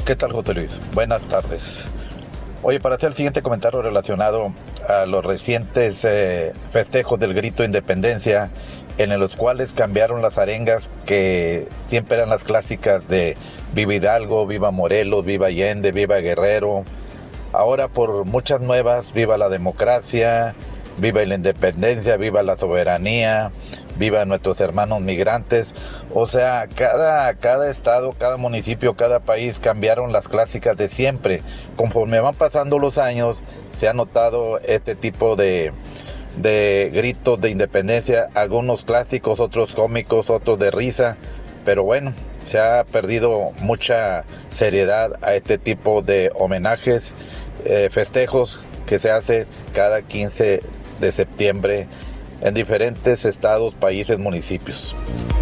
¿Qué tal, José Luis? Buenas tardes. Oye, para hacer el siguiente comentario relacionado a los recientes festejos del grito de independencia, en los cuales cambiaron las arengas que siempre eran las clásicas de Viva Hidalgo, Viva Morelos, Viva Allende, Viva Guerrero. Ahora por muchas nuevas, Viva la democracia, Viva la independencia, Viva la soberanía, Viva nuestros hermanos migrantes. O sea, cada estado, cada municipio, cada país cambiaron las clásicas de siempre. Conforme van pasando los años, se ha notado este tipo de gritos de independencia, algunos clásicos, otros cómicos, otros de risa, pero bueno, se ha perdido mucha seriedad a este tipo de homenajes, festejos que se hace cada 15 de septiembre en diferentes estados, países, municipios.